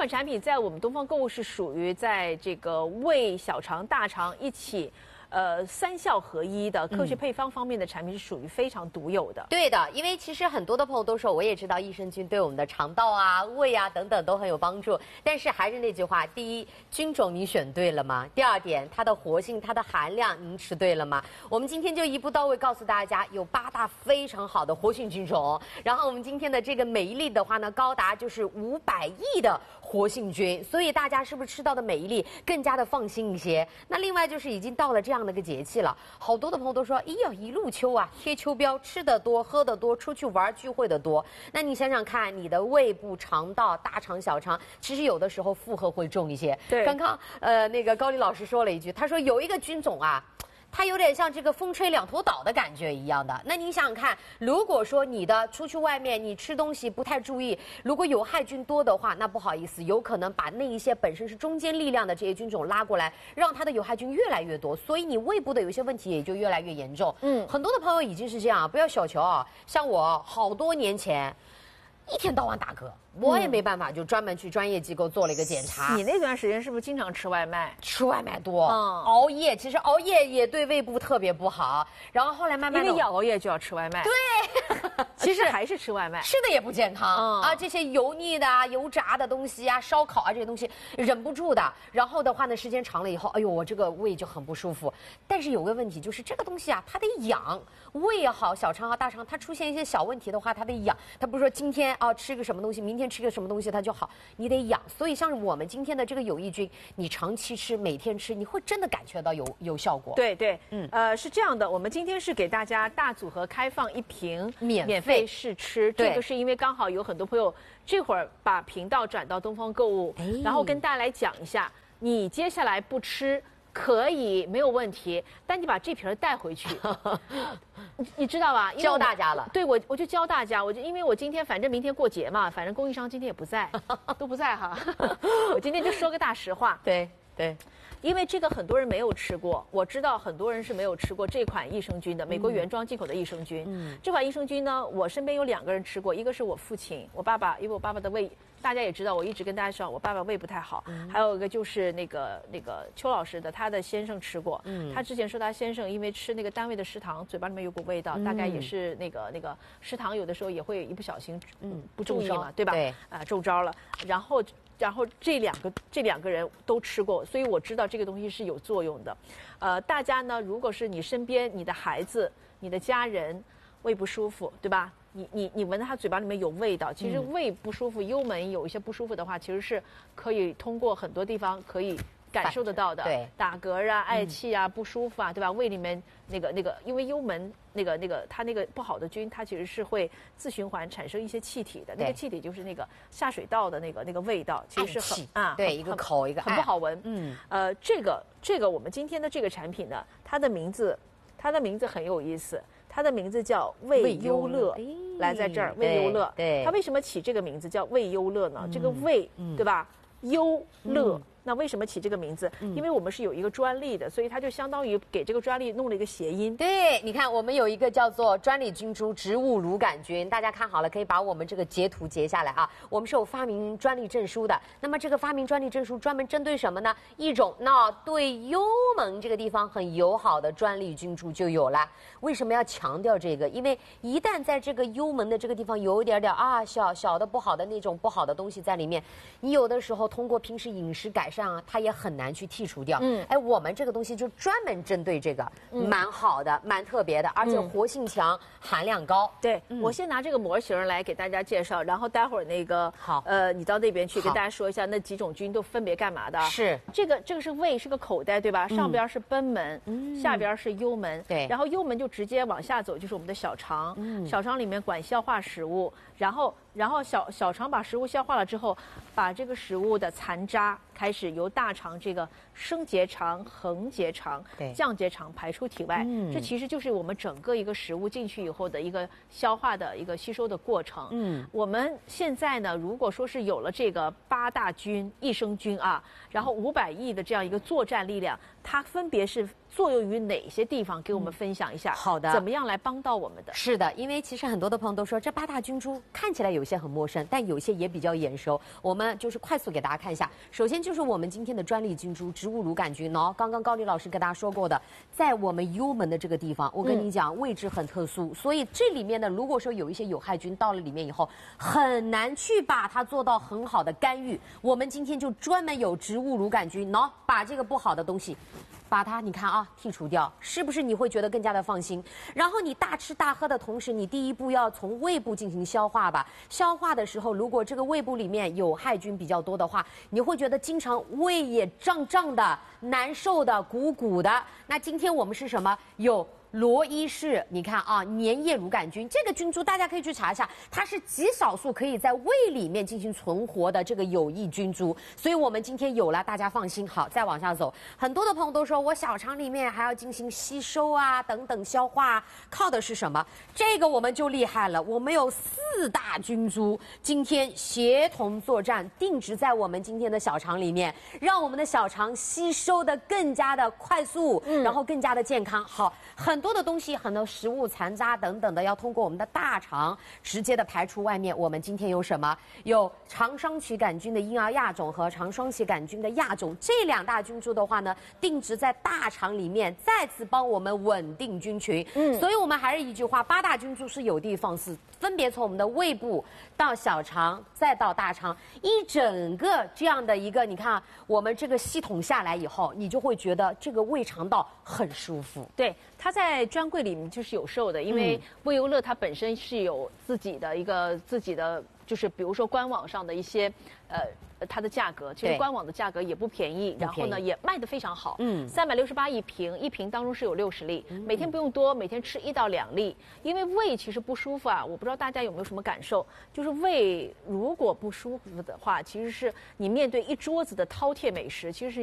款产品在我们东方购物是属于在这个胃、小肠、大肠一起。三效合一的科学配方方面的产品是属于非常独有的。 对的，因为其实很多的朋友都说，我也知道益生菌对我们的肠道啊、胃啊等等都很有帮助。但是还是那句话，第一，菌种你选对了吗？第二点，它的活性、它的含量您吃对了吗？我们今天就一步到位告诉大家，有8大非常好的活性菌种。然后我们今天的这个每一粒的话呢，高达就是500亿的活性菌，所以大家是不是吃到的每一粒更加的放心一些？那另外就是已经到了这样的个节气了，好多的朋友都说，哎呀，一路秋啊，贴秋膘，吃得多，喝得多，出去玩聚会的多。那你想想看，你的胃部、肠道、大肠、小肠，其实有的时候负荷会重一些。 对， 刚刚那个高丽老师说了一句，他说有一个菌种啊。它有点像这个风吹两头倒的感觉一样的。那你想想看，如果说你的出去外面你吃东西不太注意，如果有害菌多的话，那不好意思，有可能把那一些本身是中坚力量的这些菌种拉过来，让它的有害菌越来越多，所以你胃部的有一些问题也就越来越严重。很多的朋友已经是这样，不要小瞧啊，像我好多年前，一天到晚打嗝。我也没办法，就专门去专业机构做了一个检查。 你那段时间是不是经常吃外卖？ 吃外卖多，熬夜，其实熬夜也对胃部特别不好。然后后来慢慢的， 因为要熬夜就要吃外卖。 对， 其实还是吃外卖， 吃的也不健康啊，这些油腻的啊、油炸的东西啊、烧烤啊这些东西忍不住的。然后的话呢，时间长了以后，哎呦，我这个胃就很不舒服。但是有个问题就是这个东西啊，它得养，胃也好，小肠和大肠，它出现一些小问题的话，它得养。它不是说今天啊吃个什么东西，明天吃个什么东西它就好，你得养。所以像我们今天的这个有益菌，你长期吃，每天吃，你会真的感觉到有效果。 对对，是这样的，我们今天是给大家大组合开放1瓶免费试吃，这个是因为刚好有很多朋友这会儿把频道转到东方购物，然后跟大家来讲一下，你接下来不吃。可以没有问题，但你把这瓶带回去，你知道吧？ 教大家了。 对，我就教大家，因为我今天反正明天过节嘛，反正供应商今天也不在，都不在哈。我今天就说个大实话。 对对。 因为这个很多人没有吃过，我知道很多人是没有吃过这款益生菌的，美国原装进口的益生菌。这款益生菌呢，我身边有2个人吃过，一个是我父亲，我爸爸，因为我爸爸的胃，大家也知道，我一直跟大家说，我爸爸胃不太好。还有一个就是那个邱老师的，他的先生吃过。他之前说他先生因为吃那个单位的食堂，嘴巴里面有股味道，大概也是那个食堂有的时候也会一不小心不注意嘛，对吧？ 对， 中招了。然后这两个人都吃过，所以我知道这个东西是有作用的。大家呢，如果是你身边你的孩子、你的家人胃不舒服，对吧？你闻到他嘴巴里面有味道，其实胃不舒服、幽门有一些不舒服的话，其实是可以通过很多地方可以感受得到的。 对， 打嗝啊、嗳气啊、不舒服啊，对吧？胃里面那个，因为幽门它那个不好的菌，它其实是会自循环产生一些气体的，那个气体就是那个下水道的那个味道，其实是对，一个口一个很不好闻。这个我们今天的这个产品呢，它的名字很有意思。它的名字叫胃优乐，来在这儿胃优乐。 对， 它为什么起这个名字叫胃优乐呢？这个胃，对吧？优乐。那为什么起这个名字？因为我们是有一个专利的，所以它就相当于给这个专利弄了一个谐音。 对，你看我们有一个叫做专利菌株植物乳杆菌，大家看好了，可以把我们这个截图截下来啊。我们是有发明专利证书的。那么这个发明专利证书专门针对什么呢？一种对幽门这个地方很友好的专利菌株就有了。为什么要强调这个？因为一旦在这个幽门的这个地方有一点小的不好的那种不好的东西在里面，你有的时候通过平时饮食改善啊，它也很难去剔除掉。我们这个东西就专门针对这个，蛮好的，蛮特别的，而且活性强，含量高。 对，我先拿这个模型来给大家介绍，然后待会儿那个好， 你到那边去跟大家说一下那几种菌都分别干嘛的。 是， 这个是胃，是个口袋，对吧？上边是贲门，下边是幽门。 对， 然后幽门就直接往下走，就是我们的小肠。小肠里面管消化食物，然后小肠把食物消化了之后，把这个食物的残渣开始由大肠这个升结肠、横结肠、降结肠排出体外。这其实就是我们整个一个食物进去以后的一个消化的一个吸收的过程。我们现在呢，如果说是有了这个8大菌益生菌啊，然后500亿的这样一个作战力量，它分别是作用于哪些地方？给我们分享一下。 好的， 怎么样来帮到我们的？ 是的，因为其实很多的朋友都说这8大菌株看起来有些很陌生，但有些也比较眼熟。我们就是快速给大家看一下。首先就是我们今天的专利菌株植物乳杆菌哦，刚刚高丽老师跟大家说过的，在我们幽门的这个地方，我跟你讲位置很特殊，所以这里面呢，如果说有一些有害菌到了里面以后，很难去把它做到很好的干预。我们今天就专门有植物乳杆菌，把这个不好的东西。把它，你看啊，剔除掉，是不是你会觉得更加的放心？然后你大吃大喝的同时，你第一步要从胃部进行消化吧。消化的时候，如果这个胃部里面有害菌比较多的话，你会觉得经常胃也胀胀的、难受的、鼓鼓的。那今天我们是什么？有罗伊氏，你看啊，粘液乳杆菌这个菌株，大家可以去查一下，它是极少数可以在胃里面进行存活的这个有益菌株，所以我们今天有了，大家放心。好，再往下走，很多的朋友都说我小肠里面还要进行吸收啊，等等消化啊，靠的是什么？这个我们就厉害了，我们有4大菌株，今天协同作战，定植在我们今天的小肠里面，让我们的小肠吸收的更加的快速，然后更加的健康。好，很多的东西，很多食物残渣等等的，要通过我们的大肠直接的排出外面。我们今天有什么？有肠双歧杆菌的婴儿亚种和肠双歧杆菌的亚种，这2大菌株的话呢，定植在大肠里面，再次帮我们稳定菌群。所以我们还是一句话，8大菌株是有的放矢，分别从我们的胃部到小肠，再到大肠，一整个这样的一个，你看我们这个系统下来以后，你就会觉得这个胃肠道很舒服。 对，它在专柜里面就是有售的，因为胃优乐它本身是有自己的，就是比如说官网上的一些它的价格，其实官网的价格也不便宜，然后呢也卖得非常好，368一瓶，一瓶当中是有60粒，每天不用多，每天吃1到2粒，因为胃其实不舒服啊，我不知道大家有没有什么感受，就是胃如果不舒服的话，其实是你面对一桌子的饕餮美食，其实是